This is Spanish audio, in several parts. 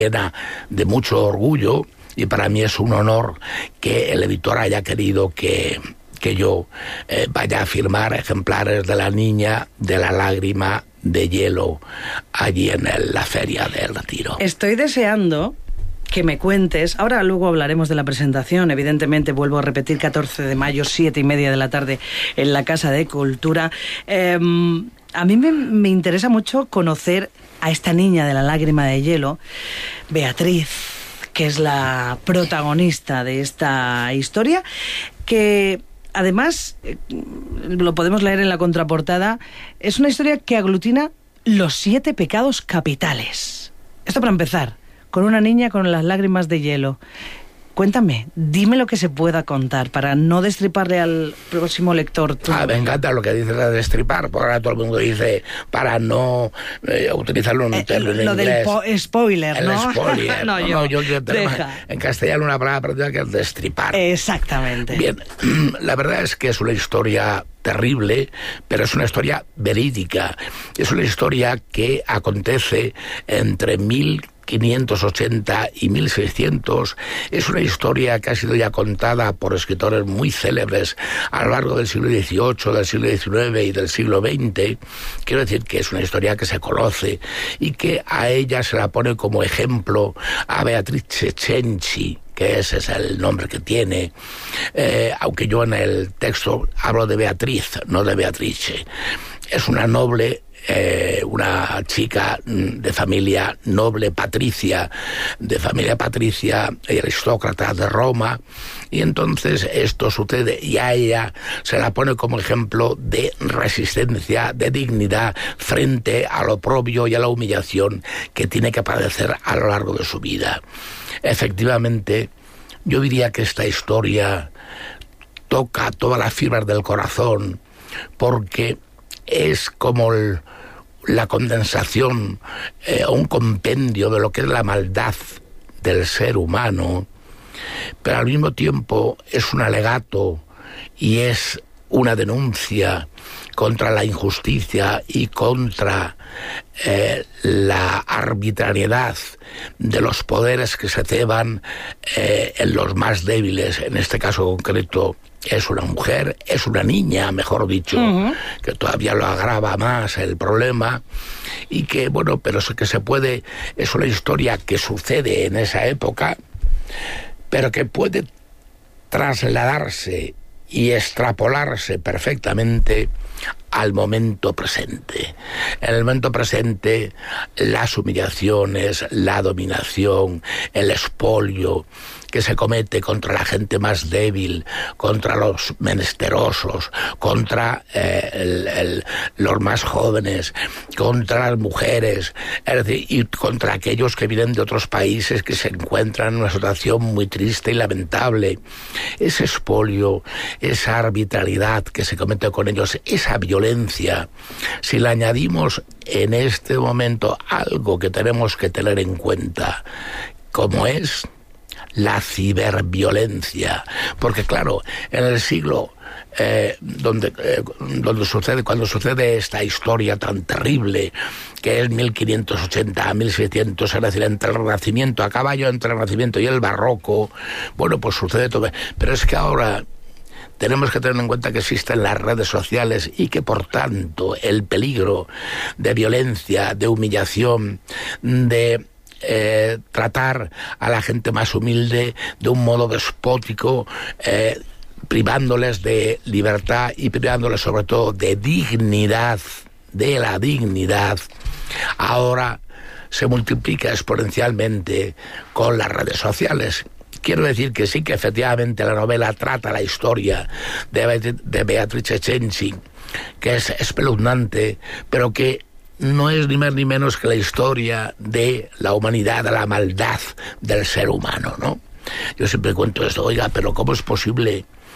llena de mucho orgullo, y para mí es un honor que el editor haya querido que yo vaya a firmar ejemplares de La niña de la lágrima de hielo allí en la Feria del Retiro. Estoy deseando que me cuentes, ahora luego hablaremos de la presentación, evidentemente vuelvo a repetir, 14 de mayo, 7:30 de la tarde en la Casa de Cultura. A mí me interesa mucho conocer a esta niña de la lágrima de hielo, Beatriz, que es la protagonista de esta historia, que además, lo podemos leer en la contraportada, es una historia que aglutina los 7 pecados capitales. Esto para empezar, con una niña con las lágrimas de hielo. Cuéntame, dime lo que se pueda contar para no destriparle al próximo lector. Me encanta lo que dices de destripar, porque ahora todo el mundo dice para no utilizarlo en inglés. Lo del spoiler, ¿no? El spoiler. No, yo en castellano una palabra perdida que es destripar. Exactamente. Bien, la verdad es que es una historia terrible, pero es una historia verídica. Es una historia que acontece entre 1580 y 1600. Es una historia que ha sido ya contada por escritores muy célebres a lo largo del siglo XVIII, del siglo XIX y del siglo XX. Quiero decir que es una historia que se conoce y que a ella se la pone como ejemplo a Beatrice Cenci, que ese es el nombre que tiene, aunque yo en el texto hablo de Beatriz, no de Beatrice. Es una noble, una chica de familia noble, de familia patricia y aristócrata de Roma, y entonces esto sucede y a ella se la pone como ejemplo de resistencia, de dignidad frente al oprobio y a la humillación que tiene que padecer a lo largo de su vida. Efectivamente, yo diría que esta historia toca todas las fibras del corazón, porque es como la condensación, un compendio de lo que es la maldad del ser humano, pero al mismo tiempo es un alegato y es una denuncia contra la injusticia y contra la arbitrariedad de los poderes que se ceban en los más débiles. En este caso concreto es una mujer, es una niña, mejor dicho, que todavía lo agrava más el problema, y que, bueno, pero es que se puede, es una historia que sucede en esa época, pero que puede trasladarse y extrapolarse perfectamente al momento presente. En el momento presente, las humillaciones, la dominación, el expolio que se comete contra la gente más débil, contra los menesterosos, contra los más jóvenes, contra las mujeres, es decir, y contra aquellos que vienen de otros países que se encuentran en una situación muy triste y lamentable. Ese expolio, esa arbitrariedad que se comete con ellos, esa violencia, si le añadimos en este momento algo que tenemos que tener en cuenta, como es la ciberviolencia, porque claro, en el siglo cuando sucede esta historia tan terrible, que es 1580 a 1600, es decir, entre el Renacimiento, a caballo entre el Renacimiento y el Barroco, bueno, pues sucede todo, pero es que ahora tenemos que tener en cuenta que existen las redes sociales y que, por tanto, el peligro de violencia, de humillación, de tratar a la gente más humilde de un modo despótico, privándoles de libertad y privándoles sobre todo de dignidad, de la dignidad, ahora se multiplica exponencialmente con las redes sociales. Quiero decir que sí, que efectivamente la novela trata la historia de Beatrice Cenci, que es espeluznante, pero que no es ni más ni menos que la historia de la humanidad, de la maldad del ser humano, ¿no? Yo siempre cuento esto, oiga, pero ¿cómo es posible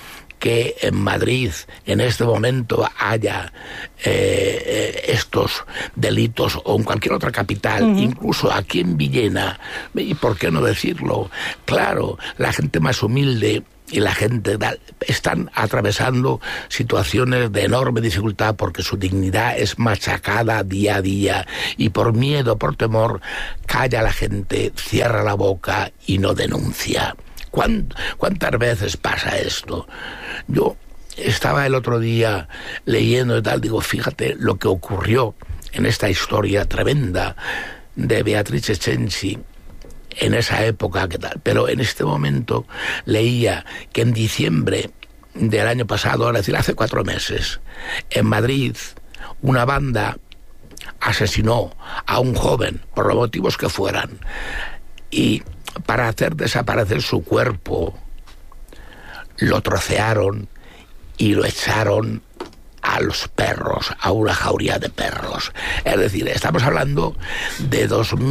que en Madrid en este momento haya estos delitos, o en cualquier otra capital, incluso aquí en Villena, y por qué no decirlo, claro, la gente más humilde y la gente están atravesando situaciones de enorme dificultad porque su dignidad es machacada día a día, y por miedo, por temor, calla la gente, cierra la boca y no denuncia. ¿Cuántas veces pasa esto? Yo estaba el otro día leyendo y tal, digo, fíjate lo que ocurrió en esta historia tremenda de Beatrice Cenci en esa época, ¿qué tal? Pero en este momento leía que en diciembre del año pasado, es decir, hace 4 meses, en Madrid, una banda asesinó a un joven, por los motivos que fueran, y para hacer desaparecer su cuerpo, lo trocearon y lo echaron a los perros, a una jauría de perros. Es decir, estamos hablando de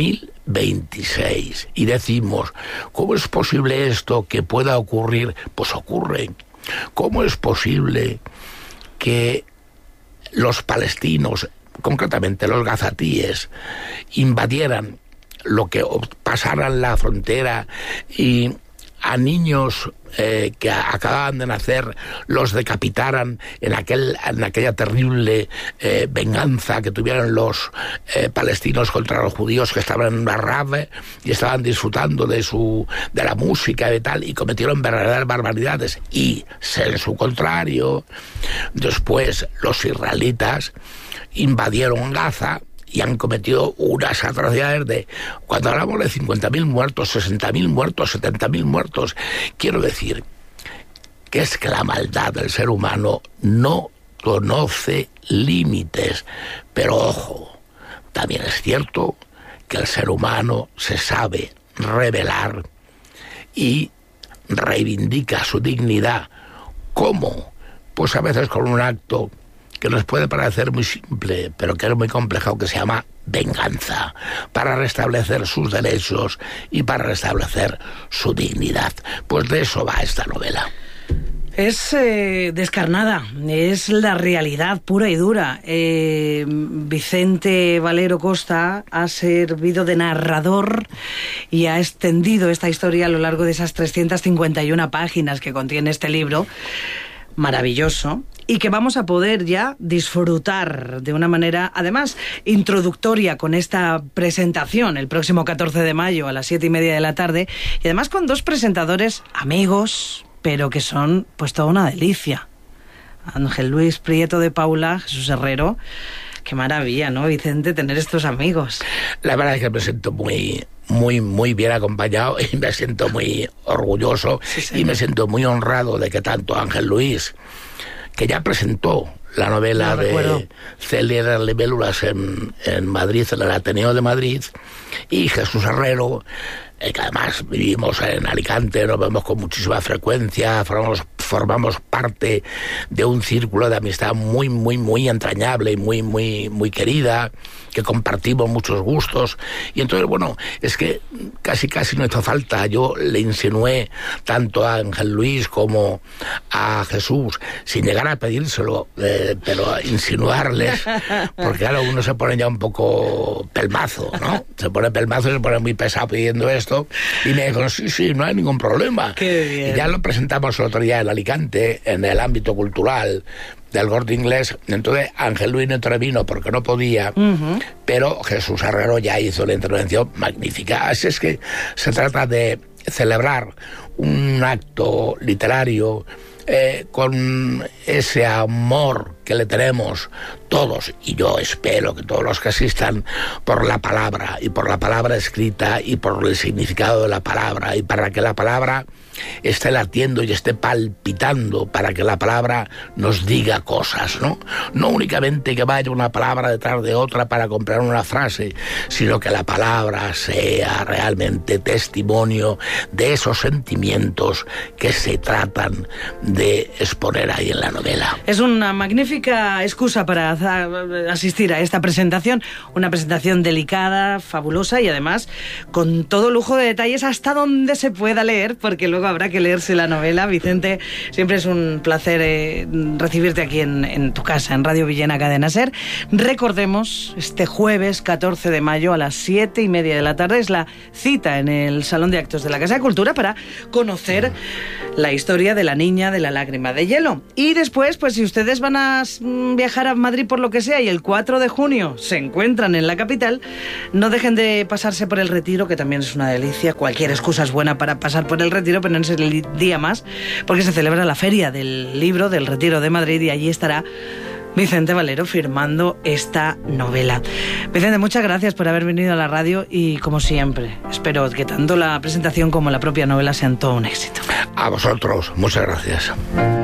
2026 y decimos, ¿cómo es posible esto que pueda ocurrir? Pues ocurre. ¿Cómo es posible que los palestinos, concretamente los gazatíes, invadieran lo que pasaran la frontera y a niños que acababan de nacer los decapitaran en aquella terrible venganza que tuvieron los palestinos contra los judíos que estaban en una rave y estaban disfrutando de la música y tal, y cometieron verdaderas barbaridades? Y en su contrario, después los israelitas invadieron Gaza y han cometido unas atrocidades de, cuando hablamos de 50.000 muertos, 60.000 muertos, 70.000 muertos, quiero decir que es que la maldad del ser humano no conoce límites. Pero ojo, también es cierto que el ser humano se sabe rebelar y reivindica su dignidad. ¿Cómo? Pues a veces con un acto que nos puede parecer muy simple, pero que es muy complejo, que se llama venganza, para restablecer sus derechos y para restablecer su dignidad. Pues de eso va esta novela. Es descarnada, es la realidad pura y dura. Vicente Valero Costa ha servido de narrador y ha extendido esta historia a lo largo de esas 351 páginas que contiene este libro maravilloso, y que vamos a poder ya disfrutar de una manera, además, introductoria, con esta presentación el próximo 14 de mayo a las 7:30 de la tarde, y además con 2 presentadores amigos, pero que son pues toda una delicia. Ángel Luis Prieto de Paula, Jesús Herrero. Qué maravilla, ¿no, Vicente, tener estos amigos? La verdad es que me siento muy bien acompañado y me siento muy orgulloso, sí, y me siento muy honrado de que tanto Ángel Luis, que ya presentó la novela de Celia de las Libélulas en Madrid, en el Ateneo de Madrid, y Jesús Herrero, que además vivimos en Alicante, nos vemos con muchísima frecuencia, formamos parte de un círculo de amistad muy entrañable y muy querida, que compartimos muchos gustos. Y entonces, bueno, es que casi no hizo falta. Yo le insinué tanto a Ángel Luis como a Jesús, sin llegar a pedírselo, pero a insinuarles, porque claro, uno se pone ya un poco pelmazo, ¿no? Se pone pelmazo y se pone muy pesado pidiendo esto. Y me dijo, sí, no hay ningún problema. Qué bien. Y ya lo presentamos el otro día en Alicante, en el ámbito cultural del Corte Inglés. Entonces Ángel Luis no intervino porque no podía, pero Jesús Herrero ya hizo la intervención magnífica. Así es que se trata de celebrar un acto literario con ese amor que le tenemos todos, y yo espero que todos los que asistan, por la palabra, y por la palabra escrita, y por el significado de la palabra, y para que la palabra esté latiendo y esté palpitando, para que la palabra nos diga cosas, ¿no? No únicamente que vaya una palabra detrás de otra para comprar una frase, sino que la palabra sea realmente testimonio de esos sentimientos que se tratan de exponer ahí en la novela. Es una magnífica excusa para hacer asistir a esta presentación, una presentación delicada, fabulosa y además con todo lujo de detalles hasta donde se pueda leer, porque luego habrá que leerse la novela. Vicente, siempre es un placer recibirte aquí en tu casa, en Radio Villena Cadena Ser. Recordemos, este jueves 14 de mayo a las 7:30 de la tarde es la cita en el Salón de Actos de la Casa de Cultura para conocer la historia de la niña de la lágrima de hielo. Y después, pues si ustedes van a viajar a Madrid por lo que sea y el 4 de junio se encuentran en la capital, no dejen de pasarse por el Retiro, que también es una delicia. Cualquier excusa es buena para pasar por el Retiro, pero no es el día más, porque se celebra la Feria del Libro del Retiro de Madrid y allí estará Vicente Valero firmando esta novela. Vicente, muchas gracias por haber venido a la radio y, como siempre, espero que tanto la presentación como la propia novela sean todo un éxito. A vosotros, muchas gracias.